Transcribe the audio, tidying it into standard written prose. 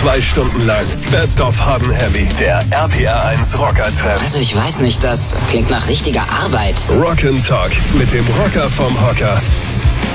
2 Stunden lang Best of Hot and Heavy, der RPR1 Rocker-Treff. Also ich weiß nicht, das klingt nach richtiger Arbeit. Rock and Talk mit dem Rocker vom Hocker.